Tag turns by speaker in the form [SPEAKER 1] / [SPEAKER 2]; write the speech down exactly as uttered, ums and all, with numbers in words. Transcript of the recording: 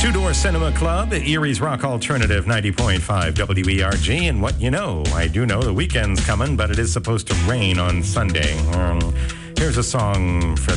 [SPEAKER 1] Two Door Cinema Club, Erie's Rock Alternative, ninety point five W E R G. And what you know, I do know the weekend's coming, but it is supposed to rain on Sunday. Um, here's a song for